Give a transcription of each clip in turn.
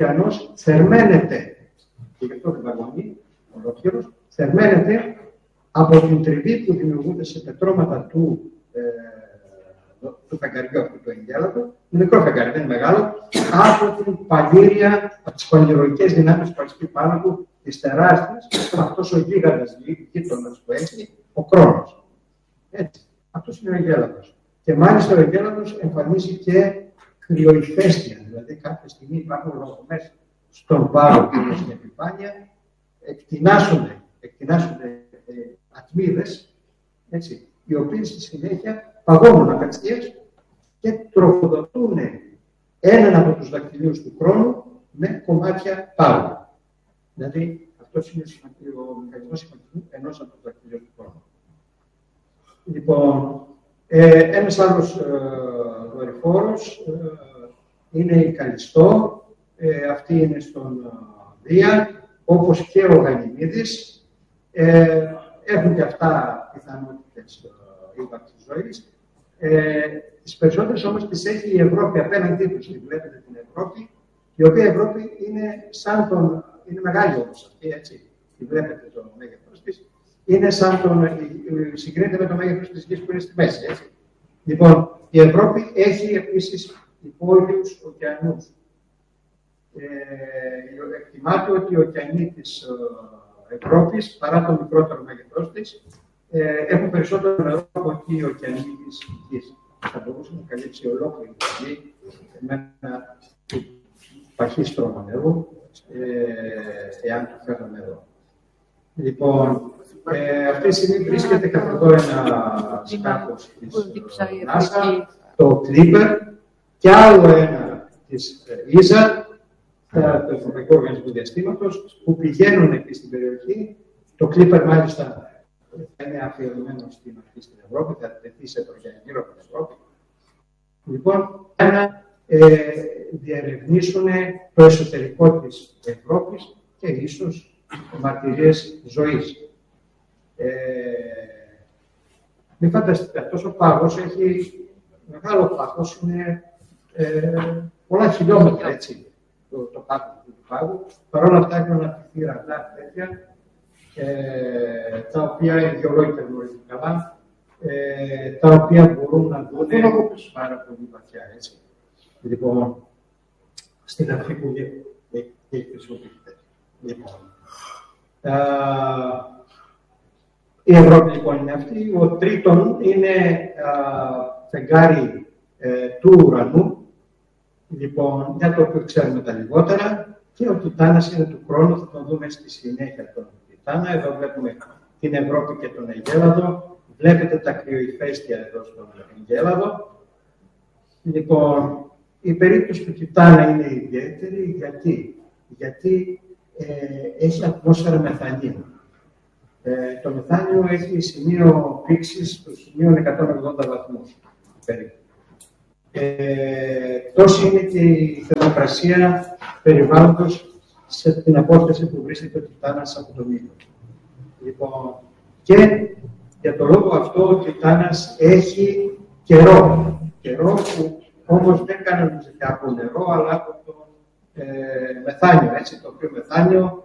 ωκεανός θερμαίνεται, και γι' αυτό δεν παγωνεί ολόκληρος, θερμαίνεται από την τριβή που δημιουργούνται σε πετρώματα του φεγγαριού αυτού του εγκέλατο, είναι μικρό φεγγάρι, δεν είναι μεγάλο, από την παλήρια, από τις παλιροϊκές δυνάμεις που έχει πάνω του, τις τεράστιες, αυτός ο γίγαντας γείτονας που έχει, ο Κρόνος. Έτσι, αυτός είναι ο εγκέλατος. Και μάλιστα ο εγκέλατος εμφανίζει και κρυοϊφαίστεια, δηλαδή κάποια στιγμή υπάρχουν λογομές στον πάρο που είναι στην επιφάνεια, εκτινάσσονται ατμίδες, έτσι, οι οποίες στη συνέχεια παγώνουν απευθείας και τροφοδοτούν έναν από τους δακτυλίους του Κρόνου με κομμάτια πάγου. Δηλαδή, αυτός είναι ο μηχανισμός συμμετοχής ενός από τους δακτυλίους του Κρόνου. Λοιπόν, ένας άλλος δορυφόρος είναι η Καλιστό, αυτή είναι στον Δία, όπως και ο Γανιμίδης. Έχουν και αυτά πιθανότητες ύπαρξης ζωής. Τις περισσότερες όμως τις έχει η Ευρώπη απέναντί τους. Βλέπετε την Ευρώπη, η οποία Ευρώπη είναι σαν τον. Είναι μεγάλη όμως αυτή, έτσι. Τη βλέπετε το μέγεθος της. Είναι σαν τον. Συγκρίνεται με το μέγεθος της γης που είναι στη μέση, έτσι. Λοιπόν, η Ευρώπη έχει επίσης υπόγειους ωκεανούς. Εκτιμάται ότι οι ωκεανοί της Ευρώπης, παρά το μικρότερο μέγεθός της, έχουν περισσότερο νερό από ότι οι ωκεανοί της Γης. Θα μπορούσε να καλύψει ολόκληρη τη Γη με ένα παχύστρωμα νερού, εάν το φέρναμε εδώ. Λοιπόν, αυτή τη στιγμή βρίσκεται κατά εδώ ένα σκάφος της NASA, το Clipper, και άλλο ένα της ESA, του Ευρωπαϊκού Οργανισμού Διαστήματος, που πηγαίνουν εκεί στην περιοχή. Το Clipper μάλιστα είναι αφιερωμένο στην Ευρώπη, θα τεθεί σε τροχιά γύρω από την Ευρώπη. Λοιπόν, για να διερευνήσουν το εσωτερικό της Ευρώπης και ίσως μαρτυρίες ζωής. Μην φανταστείτε, αυτός ο πάγος έχει μεγάλο πάγος, είναι πολλά χιλιόμετρα, έτσι, το πάγο του πάγου. Παρ' όλα αυτά έχουν αναπτυχθεί ραντάρ τέτοια, τα οποία οι γεωλόγοι τα γνωρίζουν καλά, τα οποία μπορούν να δουν πάρα πολύ βαθιά, έτσι. Λοιπόν, στην αρχή που έχει χρησιμοποιηθεί. Λοιπόν, η Ευρώπη λοιπόν είναι αυτή. Ο Τρίτον είναι φεγγάρι του ουρανού, λοιπόν, για το οποίο ξέρουμε τα λιγότερα, και ο Τιτάνας είναι του Κρόνου, θα τον δούμε στη συνέχεια τον Τιτάνα. Εδώ βλέπουμε την Ευρώπη και τον Εγκέλαδο. Βλέπετε τα κρυοϊφαίστεια εδώ στον Εγκέλαδο. Λοιπόν, η περίπτωση του Τιτάνα είναι ιδιαίτερη. Γιατί έχει ατμόσφαιρα μεθανίου. Το μεθάνιο έχει σημείο πήξης στο σημείο 180 βαθμούς περίπου. Τόση είναι και η θερμοκρασία περιβάλλοντος σε την απόσταση που βρίσκεται ο Τιτάνας από τον ήλιο. Λοιπόν, και για τον λόγο αυτό ο Τιτάνας έχει καιρό που όμως δεν κανονίζεται από νερό, αλλά από το μεθάνιο, έτσι, το οποίο μεθάνιο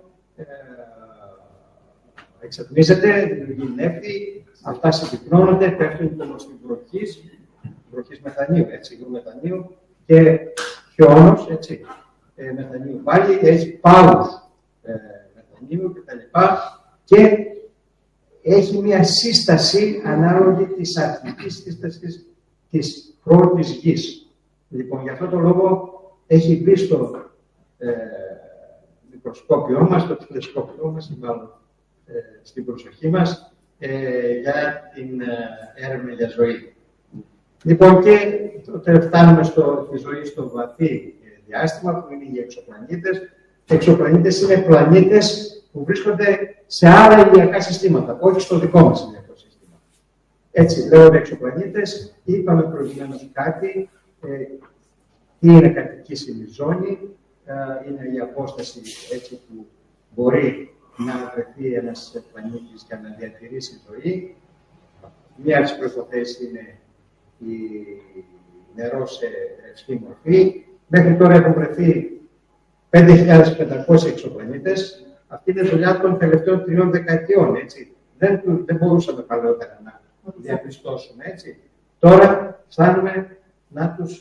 εξατμίζεται, δημιουργεί νέφη, αυτά συμπυκνώνονται, πέφτουν όμως στην βροχής μεθανίου, έτσι, υγρού μεθανίου, και χιόνος, έτσι, μεθανίου πάλι, έχει πάγους μεθανίου κτλ. Και έχει μια σύσταση ανάλογη της αρχικής σύστασης της πρώτης γης. Λοιπόν, για αυτόν τον λόγο έχει μπει στο μικροσκόπιό μας, στο τηλεσκόπιό μας, στην προσοχή μας, για την έρευνα για ζωή. Λοιπόν, και φτάνουμε στη ζωή στο βαθύ διάστημα, που είναι οι εξωπλανήτες. Οι εξωπλανήτες είναι πλανήτες που βρίσκονται σε άλλα ηλιακά συστήματα, όχι στο δικό μας ηλιακό σύστημα. Έτσι, λέγονται εξωπλανήτες. Είπαμε προηγουμένως κάτι, τι είναι κατοικήσιμη ζώνη, είναι η απόσταση, έτσι, που μπορεί να βρεθεί ένας πλανήτης για να διατηρήσει ζωή. Μία από τις προϋποθέσεις είναι η νερό σε ρευστή μορφή. Μέχρι τώρα έχουν βρεθεί 5.500 εξωπλανήτες. Αυτή είναι δουλειά των τελευταίων 3 δεκαετιών, έτσι. Δεν μπορούσαμε παλαιότερα να διαπιστώσουμε, έτσι. Τώρα φτάνουμε να τους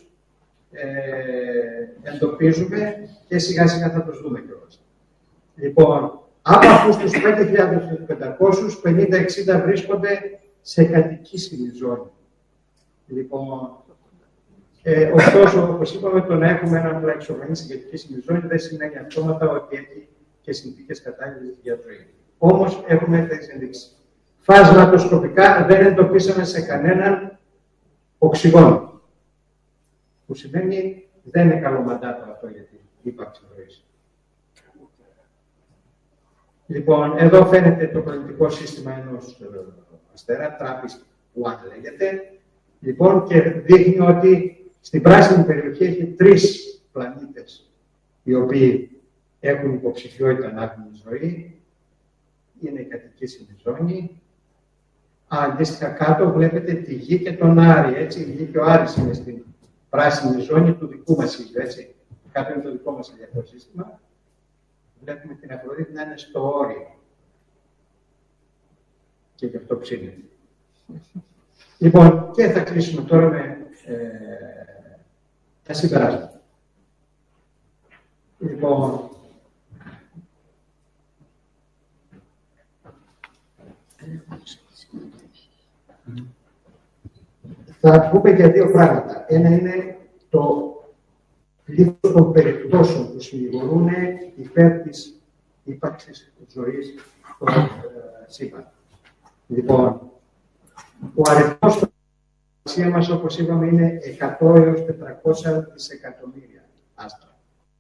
εντοπίζουμε και σιγά σιγά θα τους δούμε κιόλας. Λοιπόν, από αυτούς τους 5.500, 50-60 βρίσκονται σε κατοικήσιμη ζώνη. Λοιπόν, ωστόσο, όπως είπαμε, το να έχουμε έναν εξωγενή σε κατοικήσιμη ζώνη δεν σημαίνει αυτόματα ότι έχει και συνθήκες κατάλληλες για ζωή. Όμως, έχουμε τις ενδείξεις. Φασματοσκοπικά δεν εντοπίσαμε σε κανέναν οξυγόνο. Που σημαίνει δεν είναι καλό μαντάτο αυτό για την ύπαρξη ζωής. Λοιπόν, εδώ φαίνεται το πλανητικό σύστημα ενός αστέρα, τράπης που αν λέγεται. Λοιπόν, και δείχνει ότι στην πράσινη περιοχή έχει 3 πλανήτες οι οποίοι έχουν υποψηφιότητα να έχουν ζωή. Είναι η κατοικήσιμη ζώνη. Αντίστοιχα κάτω βλέπετε τη Γη και τον Άρη, έτσι. Η Γη και ο Άρης είναι στην πράσινη ζώνη του δικού μας ήλιου, έτσι. Κάτω είναι το δικό μας ηλιακό σύστημα. Βλέπουμε την Αφροδίτη να είναι στο όριο. Και γι' αυτό ψήνεται. Λοιπόν, και θα κλείσουμε τώρα με τα συμπεράσματα. Λοιπόν, θα πούμε για 2 πράγματα. Ένα είναι το πλήθος των περιπτώσεων που συνηγορούν υπέρ της ύπαρξης ζωής στο σύμπαν. Λοιπόν, ο αριθμός των εργασία μας, όπως είπαμε, είναι 100 έως 400 δισεκατομμύρια άστρα.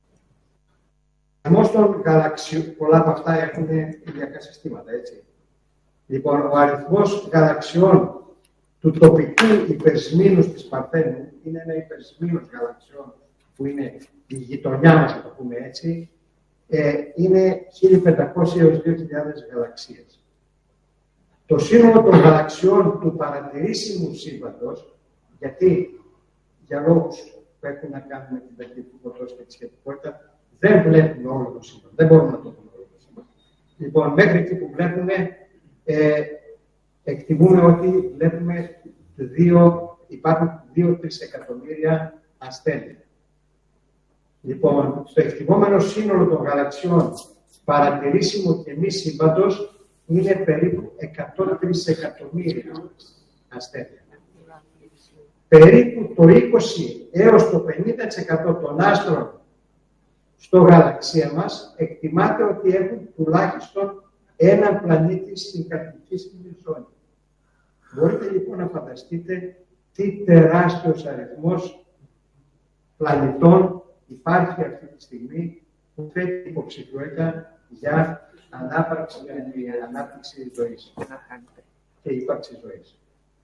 Ο αριθμός των γαλαξιών, πολλά από αυτά έχουν ηλιακά συστήματα, έτσι. Λοιπόν, ο αριθμός γαλαξιών του τοπικού υπερσμήνους της Παρθένου είναι ένα υπερσμήνος γαλαξιών που είναι η γειτονιά μας, να το πούμε έτσι, είναι 1.500 έως 2.000 γαλαξίες. Το σύνολο των γαλαξιών του παρατηρήσιμου σύμπαντος, γιατί για λόγους που έχουν να κάνουν με την ταχύτητα του φωτός και τη σχετικότητα, δεν βλέπουμε όλο το σύμπαν. Δεν μπορούμε να το δούμε όλο το σύμπαν. Λοιπόν, μέχρι εκεί που βλέπουμε, εκτιμούμε ότι βλέπουμε υπάρχουν 2-3 εκατομμύρια αστέρια. Λοιπόν, στο εκτιμόμενο σύνολο των γαλαξιών παρατηρήσιμου και μη σύμπαντος είναι περίπου 103 εκατομμύρια αστέρια. Περίπου το 20 έως το 50% των άστρων στο γαλαξία μας εκτιμάται ότι έχουν τουλάχιστον έναν πλανήτη στην κατοικήσιμη ζώνη. Μπορείτε λοιπόν να φανταστείτε τι τεράστιος αριθμός πλανητών υπάρχει αυτή τη στιγμή που θέτει υποψηφιότητα για ανάπτυξη ζωής και ύπαρξη ζωής.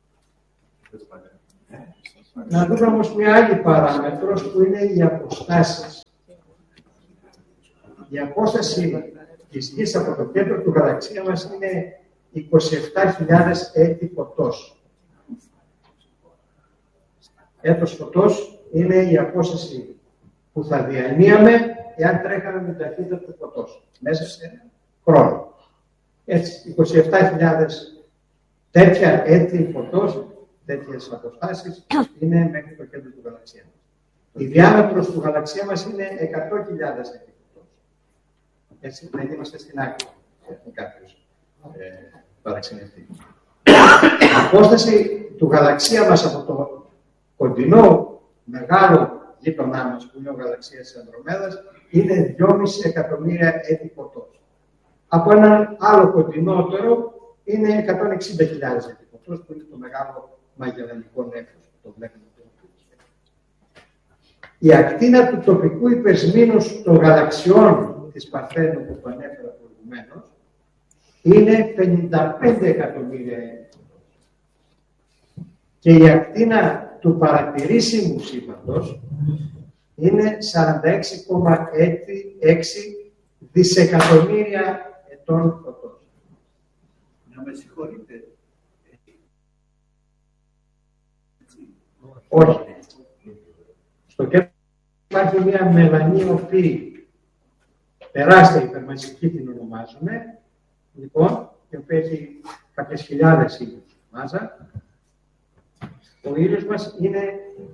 Να δούμε όμως μια άλλη παράμετρος που είναι οι αποστάσεις. Η απόσταση της Γης από το κέντρο του γαλαξία μας είναι 27.000 έτη φωτός. Έτος φωτός είναι η απόσταση που θα διανύαμε εάν τρέχαμε με την ταχύτητα του φωτός μέσα σε χρόνο. Έτσι, 27.000 τέτοια έτη φωτός, τέτοιες αποστάσεις, είναι μέχρι το κέντρο του γαλαξία μας. Η διάμετρος του γαλαξία μας είναι 100.000 έτη φωτός. Έτσι, δεν είμαστε στην άκρη, κάποιος παραξενευτεί. Η απόσταση του γαλαξία μας από το κοντινό μεγάλο γείτονά μας, που είναι ο γαλαξίας της Ανδρομέδας, είναι 2,5 εκατομμύρια έτη φωτός. Από έναν άλλο κοντινότερο είναι 160.000 έτη φωτός, που είναι το μεγάλο μαγελανικό νέφος, το βλέπουμε. Η ακτίνα του τοπικού υπεσμήνους των γαλαξιών της Παρθένου που ανέφερα προηγουμένως είναι 55 εκατομμύρια έτη. Και η ακτίνα του παρατηρήσιμου σύμπαντος είναι 46,6 δισεκατομμύρια ετών φωτός. Να με συγχωρείτε. Όχι. Στο κέντρο υπάρχει μια μελανή οπή τεράστια υπερμαζική την ονομάζουμε, λοιπόν, η οποία έχει κάποιες χιλιάδες ήλιους μάζα. Ο ήλιος μας είναι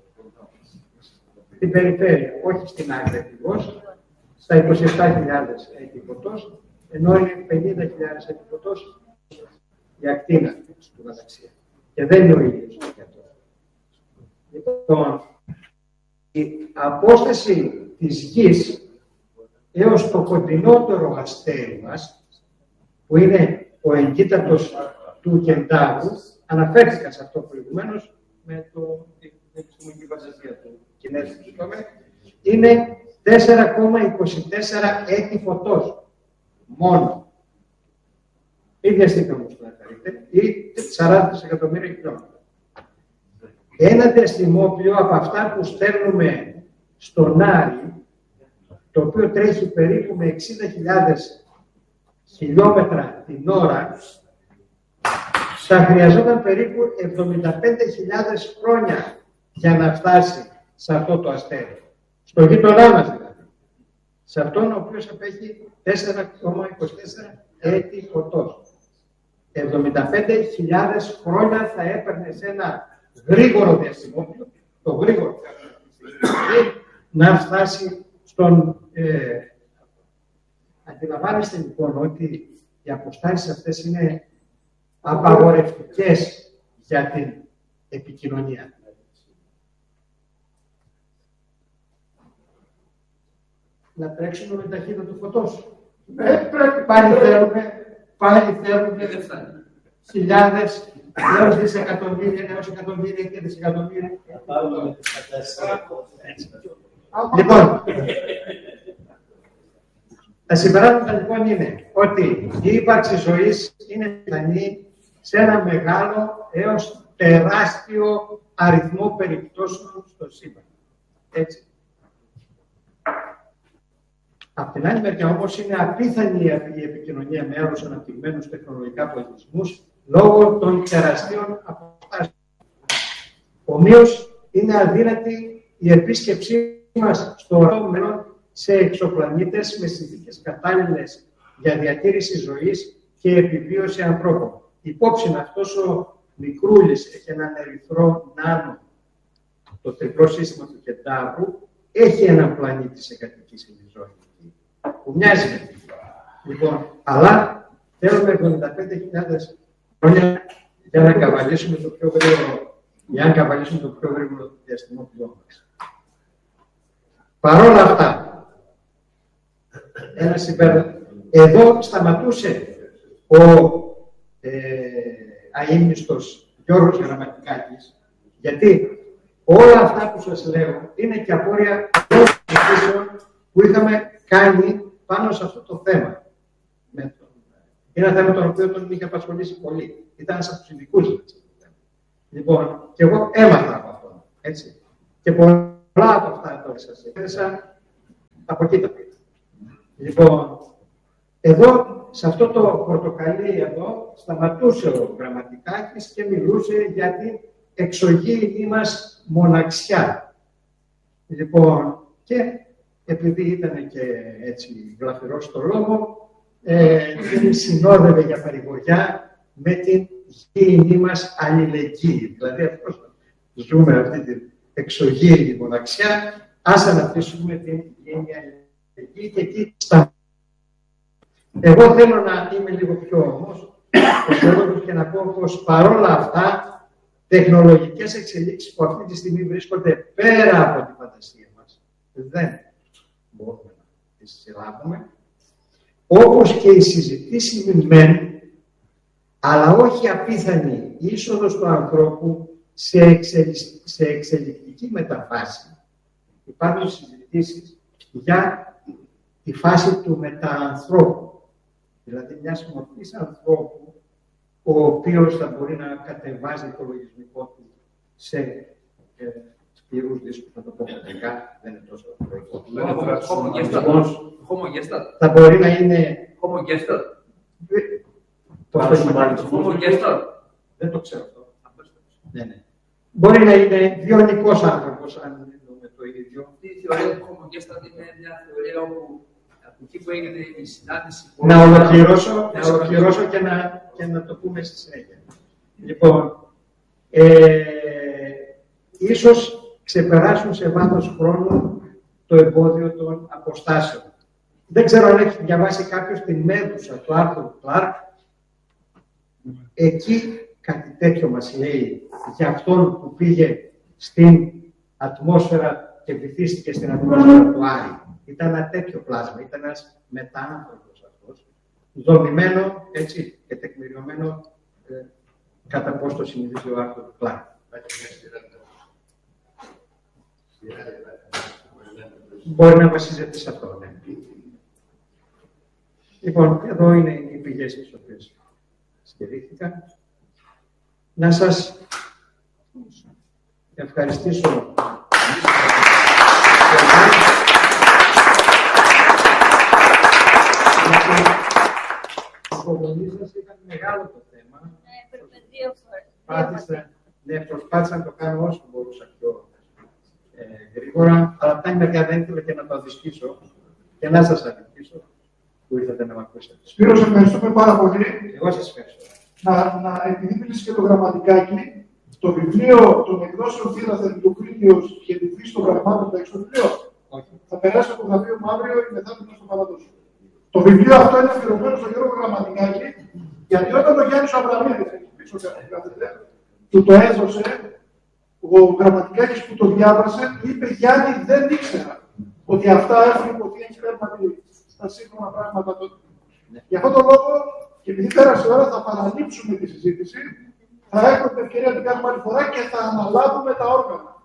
στην περιφέρεια, όχι στην άκρη ακριβώς, στα 27.000 έτη φωτός, ενώ είναι 50.000 έτη φωτός η ακτίνα του γαλαξία. Και δεν είναι ο ήλιος. Λοιπόν, η απόσταση της Γης έως το κοντινότερο αστέρι μας, που είναι ο εγκύτατος του Κεντάρου, αναφέρθηκα σε αυτό προηγουμένως με την επιστημονική φαντασία του Κινέζου, είναι 4,24 έτη φωτός μόνο. Ή διαστήκα όμως να χαρείτε, ή 40 δισεκατομμύρια χιλιόμετρα. Ένα διαστημόπλιο από αυτά που στέλνουμε στον Άρη, το οποίο τρέχει περίπου με 60.000 χιλιόμετρα την ώρα, θα χρειαζόταν περίπου 75.000 χρόνια για να φτάσει σε αυτό το αστέρι. Στο γείτονά μας δηλαδή. Σε αυτόν ο οποίος απέχει 4,24 έτη φωτός. 75.000 χρόνια θα έπαιρνε σε ένα γρήγορο διαστημόπλιο, το γρήγορο να φτάσει στον... Αντιλαμβάνεστε λοιπόν ότι οι αποστάσεις αυτές είναι απαγορευτικές για την επικοινωνία. Να τρέξουμε με ταχύτητα του φωτός. Πάλι θέλουμε χιλιάδες, έως δισεκατομμύρια, έως εκατομμύρια και δισεκατομμύρια. Λοιπόν, τα συμπεράσματα λοιπόν είναι ότι η ύπαρξη ζωής είναι πιθανή σε ένα μεγάλο έως τεράστιο αριθμό περιπτώσεων στο σύμπαν. Έτσι. Απ' την άλλη μεριά όμως είναι απίθανη η επικοινωνία με άλλους αναπτυγμένους τεχνολογικά πολιτισμούς λόγω των τεραστίων αποστάσεων. Ομοίως είναι αδύνατη η επίσκεψή μας στο μέλλον σε εξωπλανήτες με συνθήκες κατάλληλες για διατήρηση ζωής και επιβίωση ανθρώπων. Υπόψη αυτός ο μικρούλης έχει έναν ερυθρό νάνο, το τριπλό σύστημα του Κεντάρου, έχει έναν πλανήτη σε κατοικήσιμη ζωή, που μοιάζει με την. Λοιπόν, αλλά θέλουμε 75.000 χρόνια για να καβαλήσουμε το πιο γρήγορο, διαστημόπλοιό μας. Παρόλα αυτά, ένα συμπέρασμα. Εδώ σταματούσε ο αείμνηστος Γιώργος Γραμματικάκης, γιατί όλα αυτά που σας λέω είναι και απόρρια συζητήσεων που είχαμε κάνει πάνω σε αυτό το θέμα. Είναι ένα θέμα το οποίο τον είχε απασχολήσει πολύ. Ήταν ένας από τους ειδικούς μας. Λοιπόν, και εγώ έμαθα από αυτό. Έτσι. Και πολλά από αυτά τώρα σας έθεσα από εκεί τα πήρα. Λοιπόν, εδώ, σε αυτό το πορτοκαλί εδώ, σταματούσε ο Γραμματικάκης και μιλούσε για την εξωγήινη μας μοναξιά. Λοιπόν, και επειδή ήταν και έτσι γλαφυρός στο λόγο, την συνόδευε για παρηγοριά με την γήινη μας αλληλεγγύη. Δηλαδή, αυτός ζούμε αυτή την εξωγήινη μοναξιά, ας αναπτύσσουμε την γήινη αλληλεγγύη και εκεί στα. Εγώ θέλω να είμαι λίγο πιο όμως, και να πω πως παρόλα αυτά, τεχνολογικές εξελίξεις που αυτή τη στιγμή βρίσκονται πέρα από τη φαντασία μας, δεν μπορούμε να τις συλλάβουμε, όπως και η συζητήσιμη μεν, αλλά όχι απίθανη είσοδος του ανθρώπου σε εξελικτική μεταφάση. Υπάρχουν συζητήσεις για τη φάση του μεταανθρώπου, δηλαδή μιας μορφής ανθρώπου, ο οποίος θα μπορεί να κατεβάζει το λογισμικό του σε σκληρούς δίσκους, να το πω κοντικά, δεν είναι τόσο απλό. Θα μπορεί να είναι... Δεν το ξέρω αυτό. Ναι. Μπορεί να είναι βιονικός άνθρωπος, αν εννοούμε το ίδιο. Η θεωρία του Homo Gestat είναι μια θεωρία όπου Από εκεί που έγινε η συνάντηση. Να ολοκληρώσω και να το πούμε στη συνέχεια. Λοιπόν, ίσως ξεπεράσουν σε βάθος χρόνου το εμπόδιο των αποστάσεων. Δεν ξέρω αν έχει διαβάσει κάποιος την Μέδουσα του Άρθουρ Κλάρκ. Εκεί κάτι τέτοιο μας λέει για αυτόν που πήγε στην ατμόσφαιρα και βυθίστηκε στην ατμόσφαιρα του Άρη. Ήταν ένα τέτοιο πλάσμα, ήταν ένας μετάνθρωπος αυτός, δομημένο έτσι και τεκμηριωμένο κατά πώς το συνειδητοποιεί ο Άρθουρ Κλάρκ. Μπορεί να βασίζεται σε αυτό, ναι. Λοιπόν, εδώ είναι οι πηγές τις οποίες στηρίχθηκα. Να σας ευχαριστήσω. Οι σας ήταν μεγάλο το θέμα. Προσπάθησα να το κάνω όσο μπορούσα πιο γρήγορα, αλλά από τα άλλη μεριά δεν ήθελα και να το αδυσκήσω και να σας αδικήσω που ήρθατε να με ακούσετε. Σπύρο, σε ευχαριστούμε πάρα πολύ. Εγώ σας ευχαριστώ. Επειδή μιλήσει και το γραμματικάκι, το βιβλίο των εκδόσεων Θύρα του Κρήτιος και τη φύση των γραμμάτων θα έχει το βιβλίο. Θα περάσει από το γραφείο μου αύριο ή μεθαύριο στο παραδόσιο. Το βιβλίο αυτό είναι αφιερωμένο στον Γιώργο Γραμματικάκη, γιατί όταν ο Γιάννης Αβραμίδης, του το έδωσε, ο Γραμματικάκης που το διάβασε, είπε Γιάννη, δεν ήξερα ότι αυτά έχουν υποθεί εξπέρματι στα σύγχρονα πράγματα τότε. Γι' αυτόν τον λόγο, και επειδή πέρασε η ώρα, θα παραλείψουμε τη συζήτηση, θα έχουμε την ευκαιρία να την κάνουμε άλλη φορά και θα αναλάβουμε τα όργανα.